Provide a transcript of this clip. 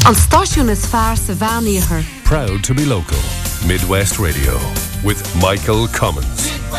An stáisiún is fearr sa bhean. Proud to be local. Midwest Radio with Michael Cummins.